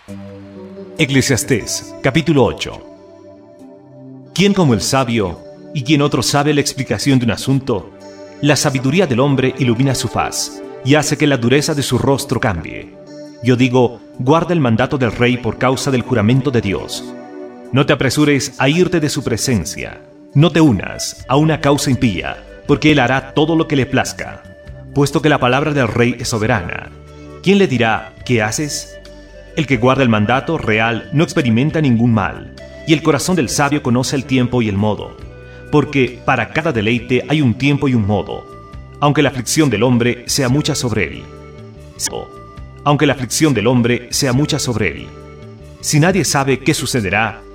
Eclesiastés, capítulo 8. ¿Quién como el sabio, y quien otro sabe la explicación de un asunto? La sabiduría del hombre ilumina su faz, y hace que la dureza de su rostro cambie. Yo digo, guarda el mandato del rey por causa del juramento de Dios. No te apresures a irte de su presencia. No te unas a una causa impía, porque él hará todo lo que le plazca. Puesto que la palabra del rey es soberana, ¿quién le dirá qué haces? El que guarda el mandato real no experimenta ningún mal, y el corazón del sabio conoce el tiempo y el modo, porque para cada deleite hay un tiempo y un modo, aunque la aflicción del hombre sea mucha sobre él. Aunque la aflicción del hombre sea mucha sobre él. Si nadie sabe qué sucederá,